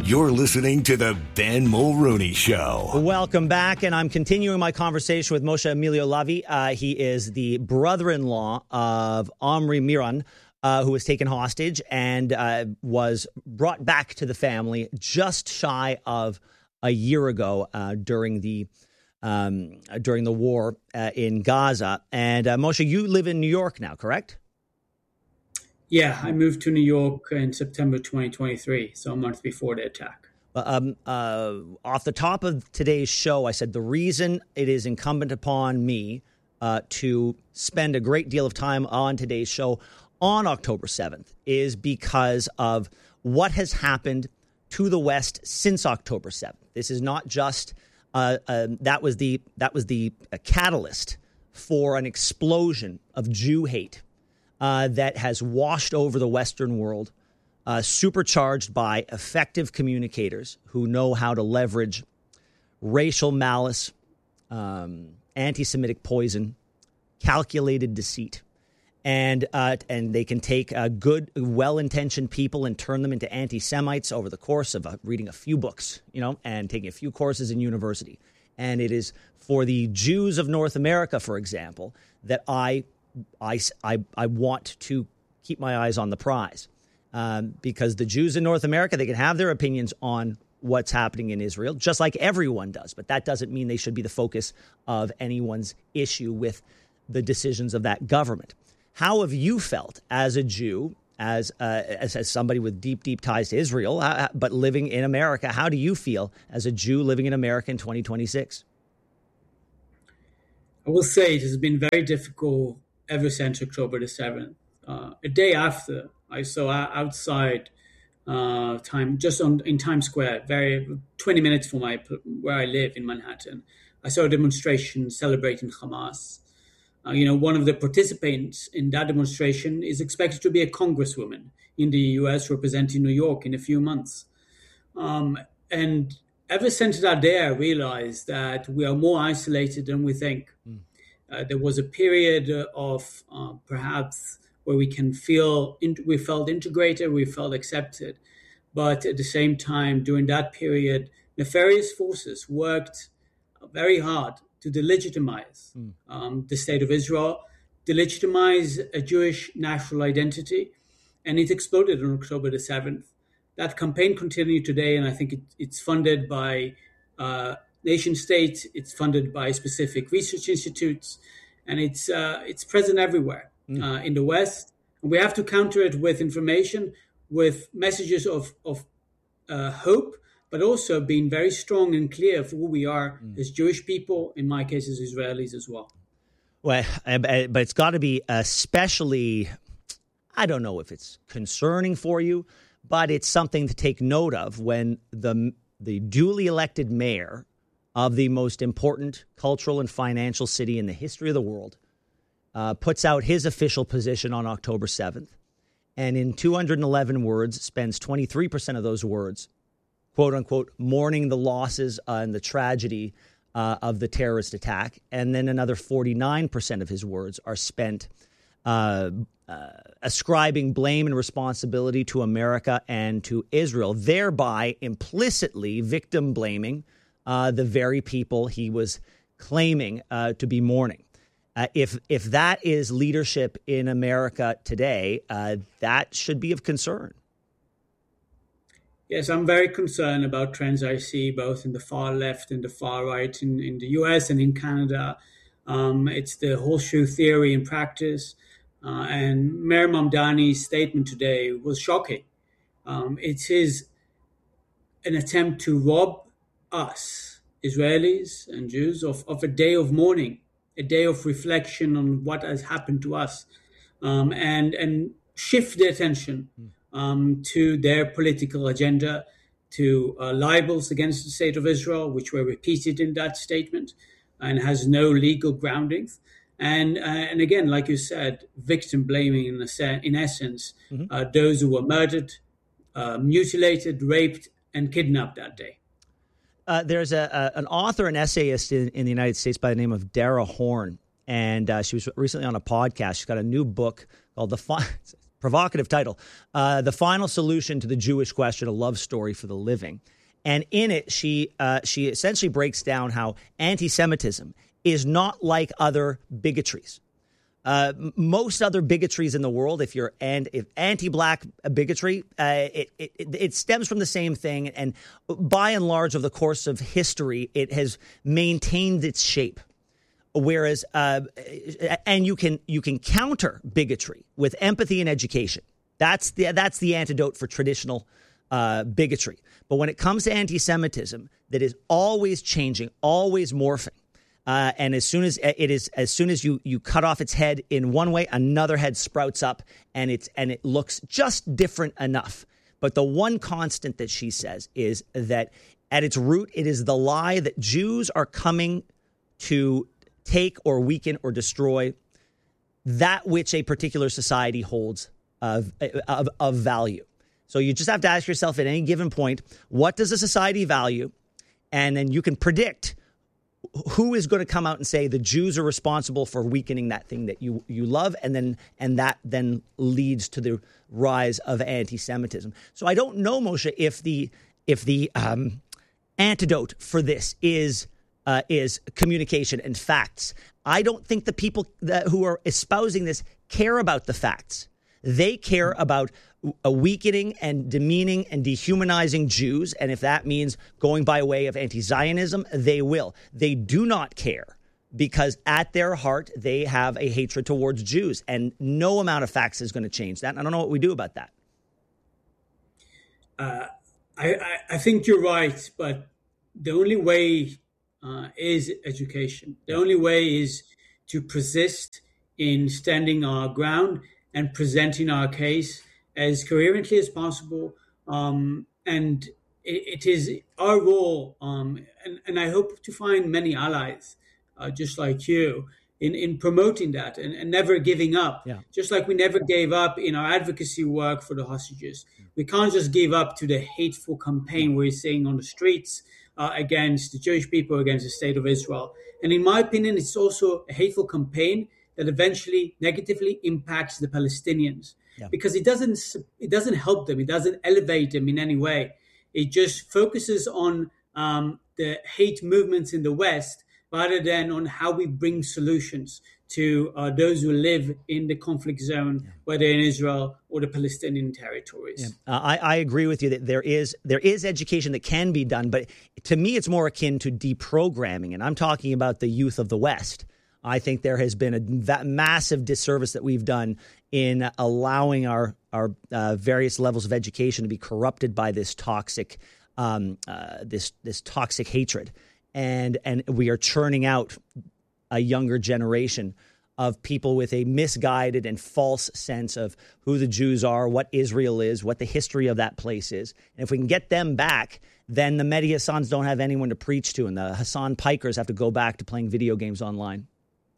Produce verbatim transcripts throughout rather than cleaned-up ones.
You're listening to the Ben Mulrooney Show. Welcome back, and I'm continuing my conversation with Moshe Emilio Lavi. Uh, he is the brother-in-law of Omri Miron, uh, who was taken hostage and uh, was brought back to the family just shy of a year ago uh, during the um, during the war uh, in Gaza. And uh, Moshe, you live in New York now, correct? Yeah, I moved to New York in September twenty twenty-three, so a month before the attack. Um, uh, off the top of today's show, I said the reason it is incumbent upon me uh, to spend a great deal of time on today's show on October seventh is because of what has happened to the West since October seventh. This is not just uh, uh, that was the that was the uh, catalyst for an explosion of Jew hate Uh, that has washed over the Western world, uh, supercharged by effective communicators who know how to leverage racial malice, um, anti-Semitic poison, calculated deceit, and uh, and they can take uh, good, well-intentioned people and turn them into anti-Semites over the course of uh, reading a few books, you know, and taking a few courses in university. And it is for the Jews of North America, for example, that I. I, I, I want to keep my eyes on the prize um, because the Jews in North America, they can have their opinions on what's happening in Israel, just like everyone does. But that doesn't mean they should be the focus of anyone's issue with the decisions of that government. How have you felt as a Jew, as, uh, as, as somebody with deep, deep ties to Israel, uh, but living in America? How do you feel as a Jew living in America in twenty twenty-six? I will say it has been very difficult ever since October the seventh. Uh, a day after, I saw outside uh, time, just on in Times Square, very twenty minutes from my where I live in Manhattan, I saw a demonstration celebrating Hamas. Uh, you know, one of the participants in that demonstration is expected to be a congresswoman in the U S representing New York in a few months. Um, and ever since that day, I realized that we are more isolated than we think. Mm. Uh, there was a period of uh, perhaps where we can feel, in, we felt integrated, we felt accepted. But at the same time, during that period, nefarious forces worked very hard to delegitimize mm. um, the state of Israel, delegitimize a Jewish national identity, and it exploded on October the seventh. That campaign continued today, and I think it, it's funded by uh, nation states, it's funded by specific research institutes, and it's uh, it's present everywhere mm. uh, in the West. And we have to counter it with information, with messages of, of uh, hope, but also being very strong and clear of who we are mm. as Jewish people, in my case as Israelis as well. Well, but it's got to be especially, I don't know if it's concerning for you, but it's something to take note of when the the duly elected mayor of the most important cultural and financial city in the history of the world, uh, puts out his official position on October seventh, and in two hundred eleven words, spends twenty-three percent of those words, quote unquote, mourning the losses uh, and the tragedy uh, of the terrorist attack. And then another forty-nine percent of his words are spent uh, uh, ascribing blame and responsibility to America and to Israel, thereby implicitly victim blaming Uh, the very people he was claiming uh, to be mourning. Uh, if if that is leadership in America today, uh, that should be of concern. Yes, I'm very concerned about trends I see both in the far left and the far right in, in the U S and in Canada. Um, it's the horseshoe theory in practice. Uh, and Mayor Mamdani's statement today was shocking. Um, it is an attempt to rob us, Israelis and Jews, of, of a day of mourning, a day of reflection on what has happened to us, um, and and shift the attention um, to their political agenda, to uh, libels against the state of Israel, which were repeated in that statement and has no legal groundings. And uh, and again, like you said, victim blaming in, a, in essence, mm-hmm. uh, those who were murdered, uh, mutilated, raped, and kidnapped that day. Uh, there's a, a an author and essayist in, in the United States by the name of Dara Horn, and uh, she was recently on a podcast. She's got a new book called The Fi- provocative title, uh, The Final Solution to the Jewish Question, A Love Story for the Living. And in it, she uh, she essentially breaks down how anti-Semitism is not like other bigotries. Uh, most other bigotries in the world, if you're and if anti-black bigotry, uh, it, it it stems from the same thing, and by and large, over the course of history, it has maintained its shape. Whereas, uh, and you can you can counter bigotry with empathy and education. That's the that's the antidote for traditional uh, bigotry. But when it comes to anti-Semitism, that is always changing, always morphing. Uh, and as soon as it is, as soon as you, you cut off its head in one way, another head sprouts up, and it's and it looks just different enough. But the one constant that she says is that at its root, it is the lie that Jews are coming to take or weaken or destroy that which a particular society holds of of, of value. So you just have to ask yourself at any given point, what does a society value, and then you can predict who is going to come out and say the Jews are responsible for weakening that thing that you, you love, and then and that then leads to the rise of anti-Semitism. So I don't know, Moshe, if the if the um, antidote for this is uh, is communication and facts. I don't think the people that, who are espousing this care about the facts. They care about a weakening and demeaning and dehumanizing Jews. And if that means going by way of anti-Zionism, they will. They do not care because at their heart, they have a hatred towards Jews. And no amount of facts is going to change that. I don't know what we do about that. Uh, I, I, I think you're right. But the only way uh, is education. The only way is to persist in standing our ground and presenting our case as coherently as possible. Um, and it, it is our role, um, and, and I hope to find many allies, uh, just like you, in, in promoting that and, and never giving up. Yeah. Just like we never gave up in our advocacy work for the hostages. We can't just give up to the hateful campaign we're seeing on the streets uh, against the Jewish people, against the state of Israel. And in my opinion, it's also a hateful campaign that eventually negatively impacts the Palestinians. Yeah. Because it doesn't it doesn't help them. It doesn't elevate them in any way. It just focuses on um, the hate movements in the West rather than on how we bring solutions to uh, those who live in the conflict zone, yeah. whether in Israel or the Palestinian territories. Yeah. Uh, I, I agree with you that there is there is education that can be done, but to me it's more akin to deprogramming, and I'm talking about the youth of the West. I think there has been a that massive disservice that we've done in allowing our our uh, various levels of education to be corrupted by this toxic um, uh, this this toxic hatred, and and we are churning out a younger generation of people with a misguided and false sense of who the Jews are, what Israel is, what the history of that place is, and if we can get them back, then the Mehdi Hassans don't have anyone to preach to, and the Hassan Pikers have to go back to playing video games online.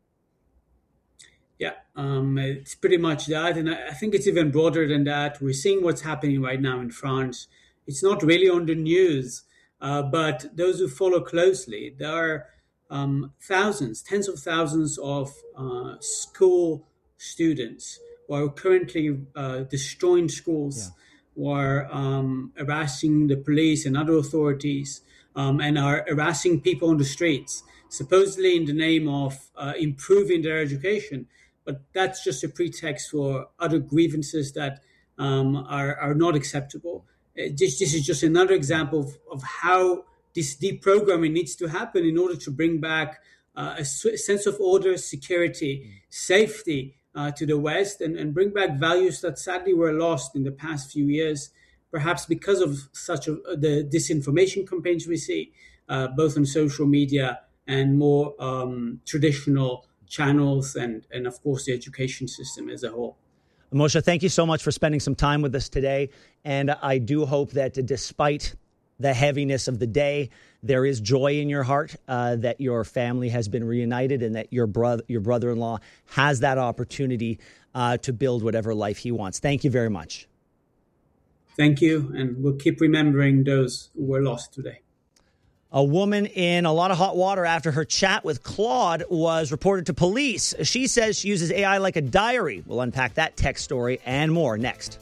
Yeah, um, it's pretty much that. And I think it's even broader than that. We're seeing what's happening right now in France. It's not really on the news, uh, but those who follow closely, there are um, thousands, tens of thousands of uh, school students who are currently uh, destroying schools, yeah. who are um, harassing the police and other authorities, um, and are harassing people on the streets, supposedly in the name of uh, improving their education. But that's just a pretext for other grievances that um, are, are not acceptable. Uh, this, this is just another example of, of how this deprogramming needs to happen in order to bring back uh, a, s- a sense of order, security, safety uh, to the West, and, and bring back values that sadly were lost in the past few years, perhaps because of such a, the disinformation campaigns we see, uh, both on social media and more um, traditional channels, and, and of course, the education system as a whole. Moshe, thank you so much for spending some time with us today. And I do hope that despite the heaviness of the day, there is joy in your heart, uh, that your family has been reunited, and that your brother, your brother-in-law has that opportunity uh, to build whatever life he wants. Thank you very much. Thank you. And we'll keep remembering those who were lost today. A woman in a lot of hot water after her chat with Claude was reported to police. She says she uses A I like a diary. We'll unpack that tech story and more next.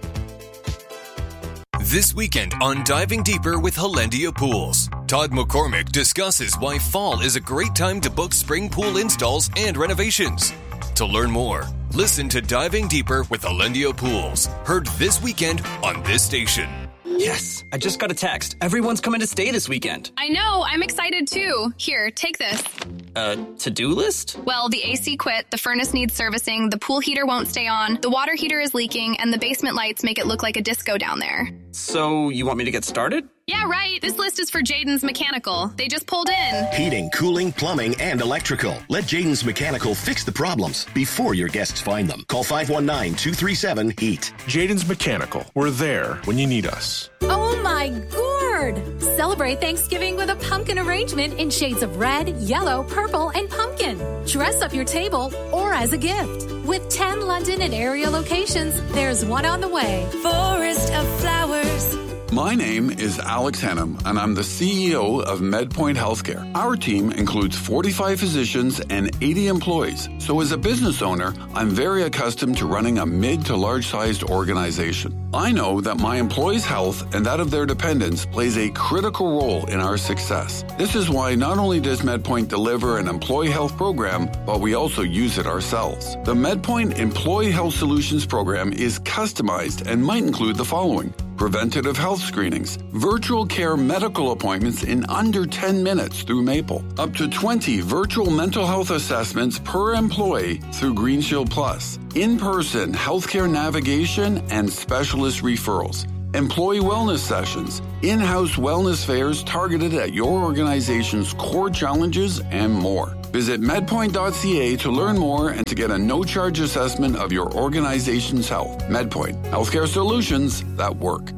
This weekend on Diving Deeper with Hollandia Pools, Todd McCormick discusses why fall is a great time to book spring pool installs and renovations. To learn more, listen to Diving Deeper with Hollandia Pools, heard this weekend on this station. Yes, I just got a text. Everyone's coming to stay this weekend. I know, I'm excited too. Here, take this. Uh, to-do list? Well, the A C quit, the furnace needs servicing, the pool heater won't stay on, the water heater is leaking, and the basement lights make it look like a disco down there. So, you want me to get started? Yeah, right. This list is for Jaden's Mechanical. They just pulled in. Heating, cooling, plumbing, and electrical. Let Jaden's Mechanical fix the problems before your guests find them. Call five one nine, two three seven, HEAT. Jaden's Mechanical. We're there when you need us. Oh my gourd! Celebrate Thanksgiving with a pumpkin arrangement in shades of red, yellow, purple, and pumpkin. Dress up your table or as a gift. With ten London and area locations, there's one on the way. Forest of Flowers. My name is Alex Hennum, and I'm the C E O of MedPoint Healthcare. Our team includes forty-five physicians and eighty employees. So as a business owner, I'm very accustomed to running a mid to large-sized organization. I know that my employees' health and that of their dependents plays a critical role in our success. This is why not only does MedPoint deliver an employee health program, but we also use it ourselves. The MedPoint Employee Health Solutions program is customized and might include the following: preventative health screenings, virtual care medical appointments in under ten minutes through Maple, up to twenty virtual mental health assessments per employee through GreenShield Plus, in-person healthcare navigation and specialist referrals, employee wellness sessions, in-house wellness fairs targeted at your organization's core challenges, and more. Visit medpoint dot c a to learn more and to get a no-charge assessment of your organization's health. MedPoint, healthcare solutions that work.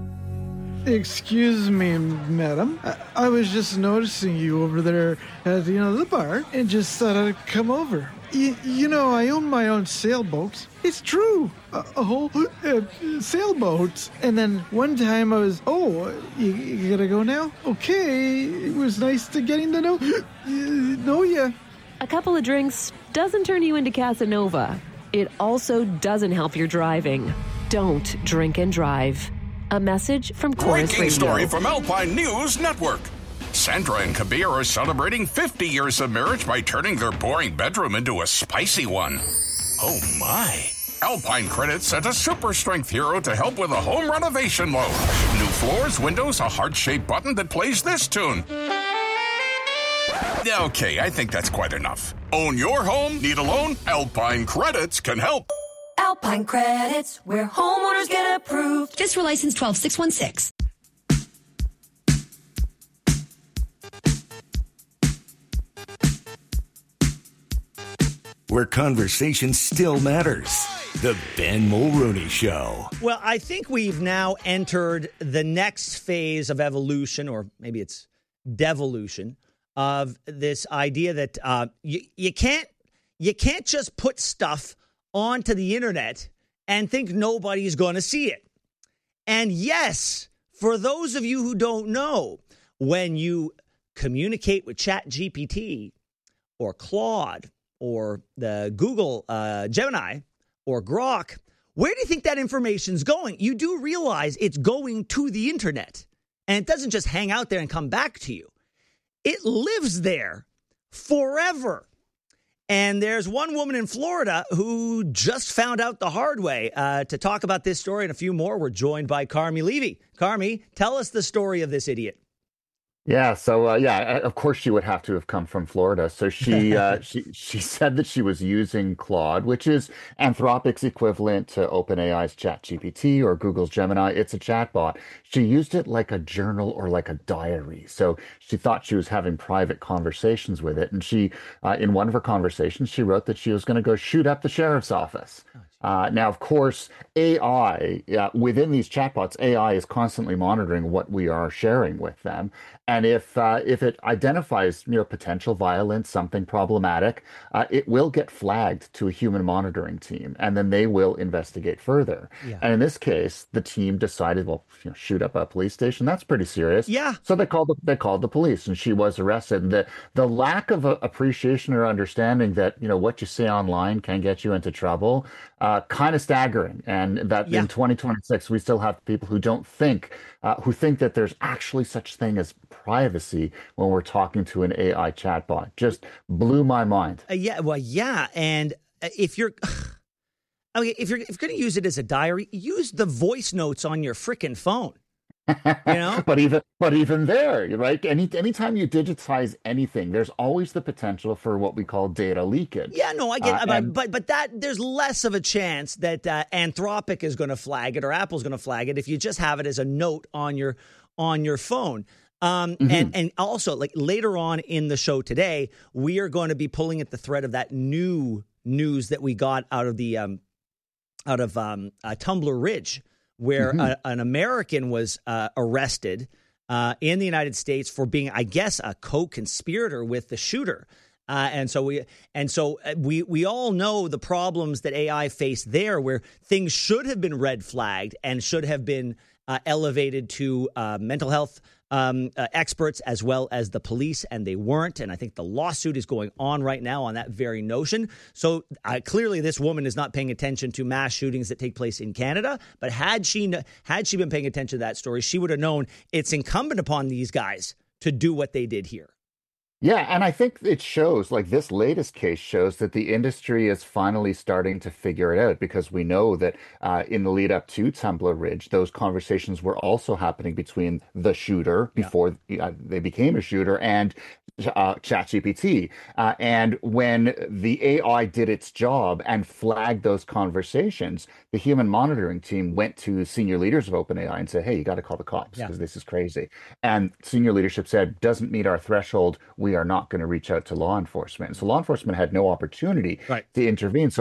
Excuse me, madam. I, I was just noticing you over there at you know the bar and just thought I'd come over. Y- you know, I own my own sailboat. It's true. A, a whole uh, sailboat. And then one time I was, oh, you, you gotta go now? Okay. It was nice to getting to know, uh, know ya. A couple of drinks doesn't turn you into Casanova. It also doesn't help your driving. Don't drink and drive. A message from Chorus Breaking Radio. story from Alpine News Network. Sandra and Kabir are celebrating fifty years of marriage by turning their boring bedroom into a spicy one. Oh my. Alpine Credit sent a super strength hero to help with a home renovation loan. New floors, windows, a heart-shaped button that plays this tune. Okay, I think that's quite enough. Own your home? Need a loan? Alpine Credits can help. Alpine Credits, where homeowners get approved. Fiscal license twelve six one six. Where conversation still matters. The Ben Mulrooney Show. Well, I think we've now entered the next phase of evolution, or maybe it's devolution, of this idea that uh, you, you can't you can't just put stuff onto the internet and think nobody's going to see it. And yes, for those of you who don't know, when you communicate with ChatGPT or Claude or the Google uh, Gemini or Grok, where do you think that information's going? You do realize it's going to the internet, and it doesn't just hang out there and come back to you. It lives there forever. And there's one woman in Florida who just found out the hard way. Uh, to talk about this story and a few more, we're joined by Carmi Levy. Carmi, tell us the story of this idiot. Yeah, so uh, yeah, of course she would have to have come from Florida. So she uh, she she said that she was using Claude, which is Anthropic's equivalent to OpenAI's ChatGPT or Google's Gemini. It's a chatbot. She used it like a journal or like a diary. So she thought she was having private conversations with it, and she, uh, in one of her conversations, she wrote that she was going to go shoot up the sheriff's office. Uh, now, of course, A I, uh, within these chatbots, A I is constantly monitoring what we are sharing with them. And if uh, if it identifies, you know, potential violence, something problematic, uh, it will get flagged to a human monitoring team, and then they will investigate further. Yeah. And in this case, the team decided, well, you know, shoot up a police station, that's pretty serious. Yeah. So they called the, they called the police, and she was arrested. And the the lack of uh, appreciation or understanding that, you know, what you say online can get you into trouble, uh, kind of staggering. And that Yeah. in twenty twenty-six, we still have people who don't think, uh, who think that there's actually such thing as privacy when we're talking to an A I chatbot. Just blew my mind. Uh, yeah, well, yeah, and uh, if you're, I mean, if you're if you're going to use it as a diary, use the voice notes on your freaking phone. You know, but even but even there, right? Any anytime you digitize anything, there's always the potential for what we call data leakage. Yeah, no, I get, Uh, but, and- but but that there's less of a chance that uh, Anthropic is going to flag it or Apple's going to flag it if you just have it as a note on your on your phone. Um, Mhm. and and also, like later on in the show today, we are going to be pulling at the thread of that new news that we got out of the um, out of um, uh, Tumbler Ridge, where Mhm. a, an American was uh, arrested uh, in the United States for being, I guess, a co-conspirator with the shooter. Uh, and so we and so uh, we we all know the problems that A I faced there, where things should have been red flagged and should have been uh, elevated to uh, mental health um, uh, experts as well as the police, and they weren't. And I think the lawsuit is going on right now on that very notion. So uh, clearly, this woman is not paying attention to mass shootings that take place in Canada. But had she kn- had she been paying attention to that story, she would have known it's incumbent upon these guys to do what they did here. Yeah, and I think it shows, like this latest case shows that the industry is finally starting to figure it out, because we know that uh, in the lead up to Tumbler Ridge, those conversations were also happening between the shooter before uh, they became a shooter and uh, ChatGPT. Uh, and when the A I did its job and flagged those conversations, the human monitoring team went to senior leaders of OpenAI and said, hey, you got to call the cops Yeah. because this is crazy. And senior leadership said, doesn't meet our threshold. We are not going to reach out to law enforcement. So law enforcement had no opportunity Right. to intervene. So